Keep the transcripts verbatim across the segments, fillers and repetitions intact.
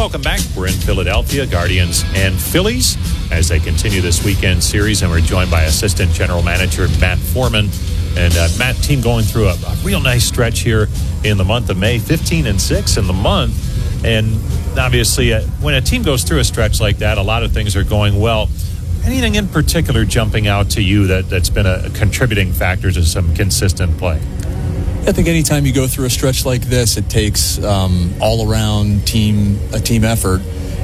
Welcome back. We're in Philadelphia, Guardians and Phillies, as they continue this weekend series, and we're joined by Assistant General Manager Matt Foreman. And uh, Matt, team going through a, a real nice stretch here in the month of May, fifteen and six in the month. And obviously, uh, when a team goes through a stretch like that, a lot of things are going well. Anything in particular jumping out to you that, that's been a, a contributing factor to some consistent play? I think anytime you go through a stretch like this, it takes um, all-around team a team effort.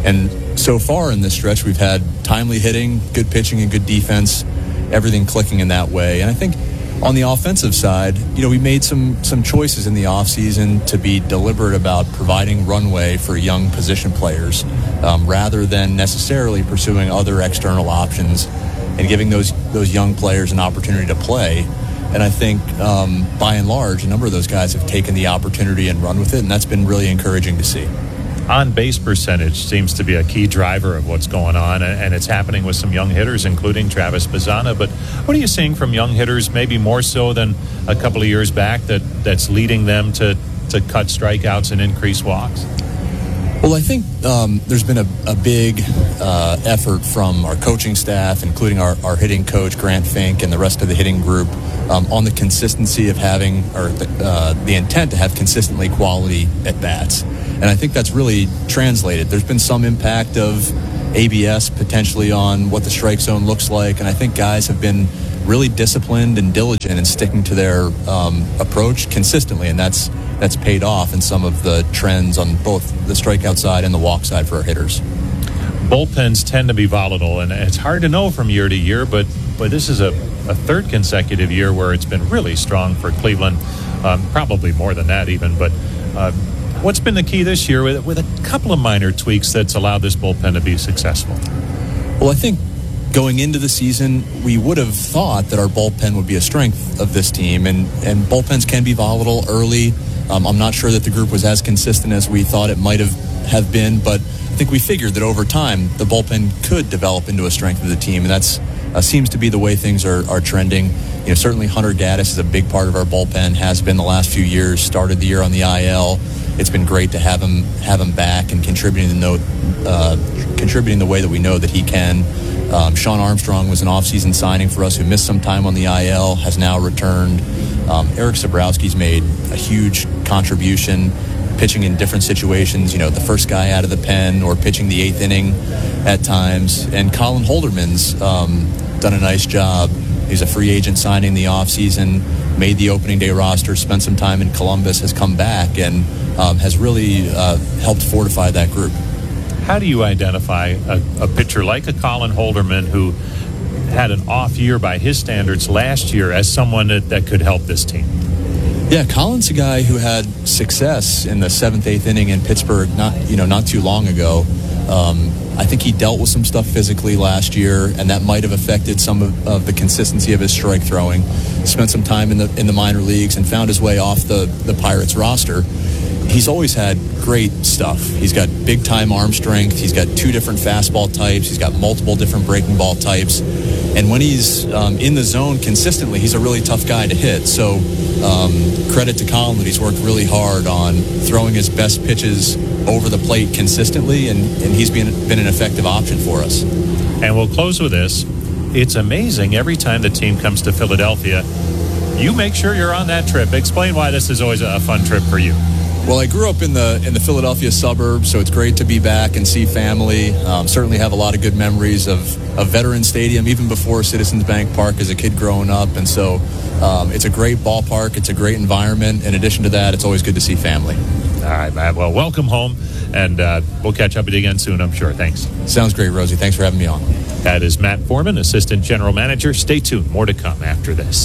And so far in this stretch, we've had timely hitting, good pitching, and good defense, everything clicking in that way. And I think on the offensive side, you know, we made some some choices in the offseason to be deliberate about providing runway for young position players um, rather than necessarily pursuing other external options and giving those those young players an opportunity to play. And I think, um, by and large, a number of those guys have taken the opportunity and run with it, and that's been really encouraging to see. On-base percentage seems to be a key driver of what's going on, and it's happening with some young hitters, including Travis Bazzana. But what are you seeing from young hitters, maybe more so than a couple of years back, that, that's leading them to, to cut strikeouts and increase walks? Well, I think um, there's been a, a big uh, effort from our coaching staff, including our, our hitting coach, Grant Fink, and the rest of the hitting group, um, on the consistency of having, or the, uh, the intent to have consistently quality at-bats. And I think that's really translated. There's been some impact of A B S potentially on what the strike zone looks like, and I think guys have been really disciplined and diligent in sticking to their um, approach consistently, and that's that's paid off in some of the trends on both the strikeout side and the walk side for our hitters. Bullpens tend to be volatile, and it's hard to know from year to year, but, but this is a, a third consecutive year where it's been really strong for Cleveland, um, probably more than that even, but uh, what's been the key this year with, with a couple of minor tweaks that's allowed this bullpen to be successful? Well, I think going into the season, we would have thought that our bullpen would be a strength of this team, and, and bullpens can be volatile early. Um, I'm not sure that the group was as consistent as we thought it might have, have been, but I think we figured that over time the bullpen could develop into a strength of the team, and that's uh, seems to be the way things are, are trending. You know, certainly Hunter Gaddis is a big part of our bullpen, has been the last few years, started the year on the I L. It's been great to have him have him back and contributing the note, uh, contributing the way that we know that he can. Um, Sean Armstrong was an off-season signing for us who missed some time on the I L, has now returned. Um, Eric Sabrowski's made a huge contribution, pitching in different situations, you know, the first guy out of the pen or pitching the eighth inning at times. And Colin Holderman's um, done a nice job. He's a free agent signing the offseason, made the opening day roster, spent some time in Columbus, has come back, and um, has really uh, helped fortify that group. How do you identify a, a pitcher like a Colin Holderman who had an off year by his standards last year as someone that, that could help this team? Yeah, Colin's a guy who had success in the seventh, eighth inning in Pittsburgh not you know not too long ago. Um, I think he dealt with some stuff physically last year, and that might have affected some of, of the consistency of his strike throwing. Spent some time in the in the minor leagues and found his way off the, the Pirates roster. He's always had great stuff. He's got big-time arm strength. He's got two different fastball types. He's got multiple different breaking ball types. And when he's um, in the zone consistently, he's a really tough guy to hit. So um, credit to Colin that he's worked really hard on throwing his best pitches over the plate consistently, and, and he's been, been an effective option for us. And we'll close with this. It's amazing every time the team comes to Philadelphia, you make sure you're on that trip. Explain why this is always a fun trip for you. Well, I grew up in the in the Philadelphia suburbs, so it's great to be back and see family. Um, certainly have a lot of good memories of, of Veterans Stadium, even before Citizens Bank Park as a kid growing up. And so um, it's a great ballpark. It's a great environment. In addition to that, it's always good to see family. All right, Matt. Well, welcome home, and uh, we'll catch up with you again soon, I'm sure. Thanks. Sounds great, Rosie. Thanks for having me on. That is Matt Foreman, Assistant General Manager. Stay tuned. More to come after this.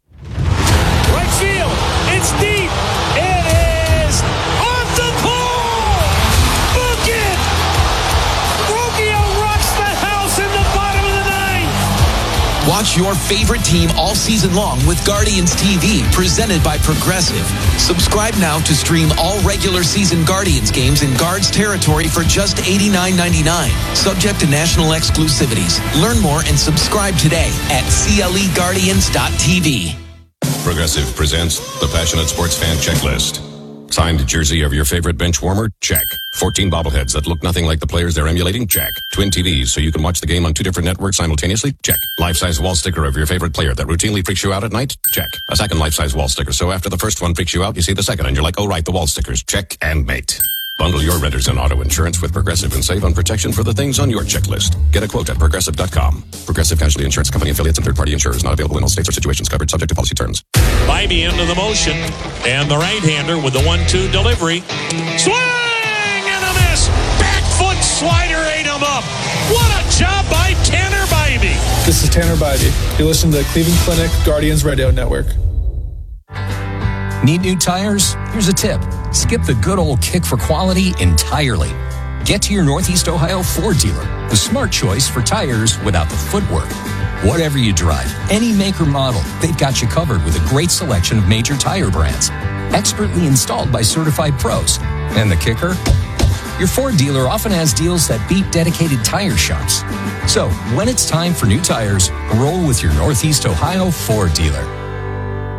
Right field. It's deep. It is off the pole. Book it. Ruggiero rocks the house in the bottom of the ninth. Watch your favorite team all season long with Guardians T V, presented by Progressive. Subscribe now to stream all regular season Guardians games in Guards territory for just eighty-nine ninety-nine. Subject to national exclusivities. Learn more and subscribe today at C L E Guardians dot T V. Progressive presents the Passionate Sports Fan Checklist. Signed jersey of your favorite bench warmer? Check. fourteen bobbleheads that look nothing like the players they're emulating? Check. Twin T Vs so you can watch the game on two different networks simultaneously? Check. Life-size wall sticker of your favorite player that routinely freaks you out at night? Check. A second life-size wall sticker so after the first one freaks you out, you see the second and you're like, oh right, the wall stickers. Check and mate. Bundle your renters and auto insurance with Progressive and save on protection for the things on your checklist. Get a quote at Progressive dot com. Progressive Casualty Insurance Company affiliates and third-party insurers not available in all states or situations covered subject to policy terms. Bybee into the motion, and the right-hander with the one two delivery. Swing and a miss! Back foot slider ate him up. What a job by Tanner Bybee. This is Tanner Bybee. You listen to the Cleveland Clinic Guardians Radio Network. Need new tires? Here's a tip. Skip the good old kick for quality entirely. Get to your Northeast Ohio Ford dealer, the smart choice for tires without the footwork. Whatever you drive, any make or model, they've got you covered with a great selection of major tire brands. Expertly installed by certified pros. And the kicker? Your Ford dealer often has deals that beat dedicated tire shops. So, when it's time for new tires, roll with your Northeast Ohio Ford dealer.